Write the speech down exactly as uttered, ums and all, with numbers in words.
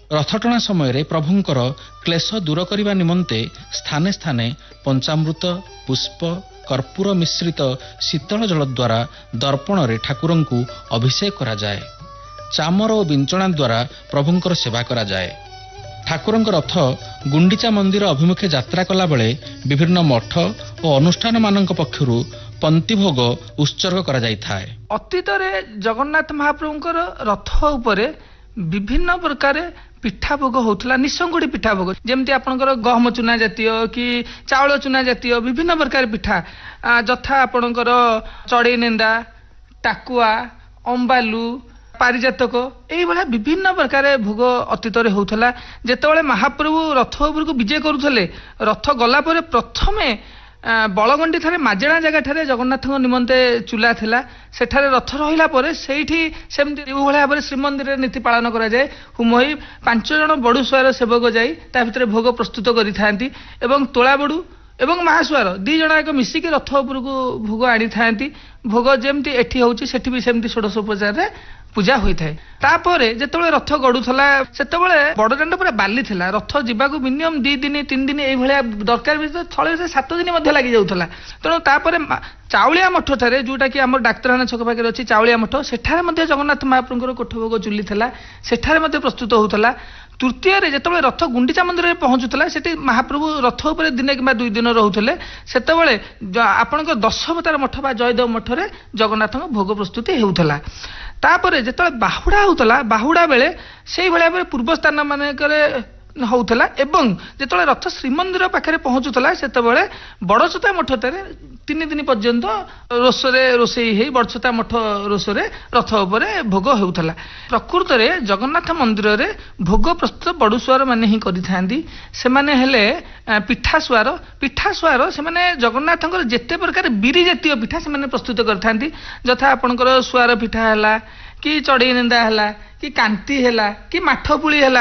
रथटଣା ସମୟରେ ପ୍ରଭୁଙ୍କର କ୍ଲେଶ ଦୂର କରିବା ନିମନ୍ତେ ସ୍ଥାନେ ସ୍ଥାନେ ପଞ୍ଚାମୃତ ପୁଷ୍ପ କର୍ପୂର ମିଶ୍ରିତ ଶୀତଳ ଜଳ ଦ୍ୱାରା ଦର୍ପଣରେ ଠାକୁରଙ୍କୁ ଅଭିଷେକ କରାଯାଏ। ଚାମର ଓ ବିଞ୍ଚଣା ଦ୍ୱାରା ପ୍ରଭୁଙ୍କର ସେବା କରାଯାଏ। ଠାକୁରଙ୍କ ରଥ ଗୁଣ୍ଡିଚା ମନ୍ଦିର ଅଭିମୁଖେ ଯାତ୍ରା କଲାବେଳେ ବିଭିନ୍ନ ମଠ ଓ ଅନୁଷ୍ଠାନମାନଙ୍କ ପକ୍ଷରୁ ପନ୍ତିଭୋଗ ଉତ୍ସର୍ଗ କରାଯାଇଥାଏ। ଅତୀତରେ ଜଗନ୍ନାଥ ମହାପ୍ରଭୁଙ୍କର ରଥ ଉପରେ ବିଭିନ୍ନ ପ୍ରକାର ପିଠା ଭୋଗ ହଉଥିଲା, ନିଶଙ୍ଗୁଡ଼ି ପିଠା ଭୋଗ, ଯେମିତି ଆପଣଙ୍କର ଗହମ ଚୁନା ଜାତୀୟ କି ଚାଉଳ ଚୁନା ଜାତୀୟ ବିଭିନ୍ନ ପ୍ରକାର ପିଠା, ଯଥା ଆପଣଙ୍କର ଚଢ଼େଇ ନେନ୍ଦା, ଟାକୁଆ, ଅମ୍ବାଲୁ, ପାରିଜାତକ, ଏଇଭଳିଆ ବିଭିନ୍ନ ପ୍ରକାର ଭୋଗ ଅତୀତରେ ହେଉଥିଲା। ଯେତେବେଳେ ମହାପ୍ରଭୁ ରଥ ଉପରକୁ ବିଜେ କରୁଥିଲେ, ରଥ ଗଲା ପରେ ପ୍ରଥମେ ବଳଗଣ୍ଡି ଠାରେ ମାଜେଣା ଜାଗାଠାରେ ଜଗନ୍ନାଥଙ୍କ ନିମନ୍ତେ ଚୁଲା ଥିଲା, ସେଠାରେ ରଥ ରହିଲା ପରେ ସେଇଠି ସେମିତି ଯେଉଁଭଳିଆ ଭାବରେ ଶ୍ରୀମନ୍ଦିରରେ ନୀତି ପାଳନ କରାଯାଏ, ହୁମ ହୋଇ ପାଞ୍ଚ ଜଣ ବଡ଼ୁସୁଆର ସେବକ ଯାଇ ତା ଭିତରେ ଭୋଗ ପ୍ରସ୍ତୁତ କରିଥାନ୍ତି ଏବଂ ତୋଳାବଡ଼ୁ ଏବଂ ମହାସୁଆର ଦି ଜଣ ଏକ ମିଶିକି ରଥ ଉପରକୁ ଭୋଗ ଆଣିଥାନ୍ତି। ଭୋଗ ଯେମିତି ଏଠି ହେଉଛି ସେଠି ବି ସେମିତି ଷୋଡ଼ଶୋପଚାରରେ ପୂଜା ହୋଇଥାଏ। ତାପରେ ଯେତେବେଳେ ରଥ ଗଡୁଥିଲା ସେତେବେଳେ ବଡ଼ଦାଣ୍ଡ ପୁରା ବାଲି ଥିଲା, ରଥ ଯିବାକୁ ମିନିମମ୍ ଦି ଦିନ ତିନି ଦିନ ଏଇଭଳିଆ ଦରକାର, ଭିତରେ ଥଳେ ଭିତରେ ସାତ ଦିନ ମଧ୍ୟ ଲାଗି ଯାଉଥିଲା। ତେଣୁ ତାପରେ ଚାଉଳିଆ ମଠ ଠାରେ, ଯୋଉଟାକି ଆମର ଡାକ୍ତରଖାନା ଛକ ପାଖରେ ଅଛି ଚାଉଳିଆ ମଠ, ସେଠାରେ ମଧ୍ୟ ଜଗନ୍ନାଥ ମହାପ୍ରଭୁଙ୍କର କୋଠଭୋଗ ଚୁଲି ଥିଲା, ସେଠାରେ ମଧ୍ୟ ପ୍ରସ୍ତୁତ ହେଉଥିଲା। ତୃତୀୟରେ ଯେତେବେଳେ ରଥ ଗୁଣ୍ଡିଚା ମନ୍ଦିରରେ ପହଞ୍ଚୁଥିଲା, ସେଠି ମହାପ୍ରଭୁ ରଥ ଉପରେ ଦିନେ କିମ୍ବା ଦୁଇ ଦିନ ରହୁଥିଲେ, ସେତେବେଳେ ଆପଣଙ୍କ ଦଶାବତାର ମଠ ବା ଜୟଦେବ ମଠରେ ଜଗନ୍ନାଥଙ୍କ ଭୋଗ ପ୍ରସ୍ତୁତି ହେଉଥିଲା। ତାପରେ ଯେତେବେଳେ ବାହୁଡ଼ା ହେଉଥିଲା, ବାହୁଡ଼ା ବେଳେ ସେଇଭଳିଆ ଭାବରେ ପୂର୍ବ ସ୍ଥାନ ମାନଙ୍କରେ ହେଉଥିଲା ଏବଂ ଯେତେବେଳେ ରଥ ଶ୍ରୀମନ୍ଦିର ପାଖରେ ପହଞ୍ଚୁଥିଲା ସେତେବେଳେ ବଡ଼ଚତା ମଠରେ ତିନି ଦିନ ପର୍ଯ୍ୟନ୍ତ ରୋଷରେ ରୋଷେଇ ହେଇ ବଡ଼ଚତା ମଠ ରୋଷରେ ରଥ ଉପରେ ଭୋଗ ହେଉଥିଲା। ପ୍ରକୃତରେ ଜଗନ୍ନାଥ ମନ୍ଦିରରେ ଭୋଗ ପ୍ରସ୍ତୁତ ବଡ଼ୁସୁଆର ମାନେ ହିଁ କରିଥାନ୍ତି। ସେମାନେ ହେଲେ ପିଠାସୁଆର। ପିଠାସୁଆର ସେମାନେ ଜଗନ୍ନାଥଙ୍କର ଯେତେ ପ୍ରକାର ବିରି ଜାତୀୟ ପିଠା ସେମାନେ ପ୍ରସ୍ତୁତ କରିଥାନ୍ତି, ଯଥା ଆପଣଙ୍କର ସୁଆର ପିଠା ହେଲା କି ଚଢ଼େଇ ନେନ୍ଦା ହେଲା କି କାନ୍ତି ହେଲା କି ମାଠପୁଳି ହେଲା,